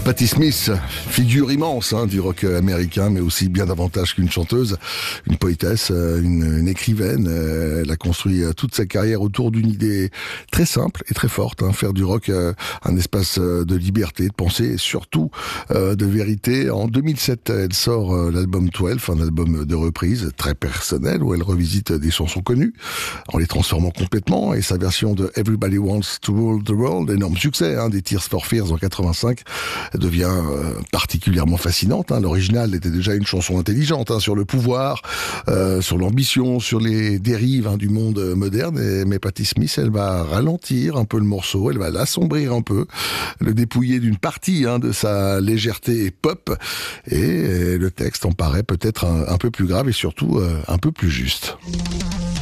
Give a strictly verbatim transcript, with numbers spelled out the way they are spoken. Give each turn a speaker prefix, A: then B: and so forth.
A: Patti Smith, figure immense hein, du rock américain, mais aussi bien davantage qu'une chanteuse, une poétesse, une, une écrivaine. Elle a construit toute sa carrière autour d'une idée très simple et très forte, hein, faire du rock un espace de liberté, de pensée et surtout euh, de vérité. En deux mille sept, elle sort l'album douze, un album de reprise très personnel où elle revisite des chansons connues en les transformant complètement, et sa version de Everybody Wants to Rule the World, énorme succès hein, des Tears for Fears en quatre-vingt-cinq, devient euh, particulièrement fascinante. Hein. L'original était déjà une chanson intelligente hein, sur le pouvoir, euh, sur l'ambition, sur les dérives hein, du monde moderne. Et, mais Patti Smith, elle va ralentir un peu le morceau, elle va l'assombrir un peu, le dépouiller d'une partie hein, de sa légèreté pop. Et, et le texte en paraît peut-être un, un peu plus grave et surtout euh, un peu plus juste.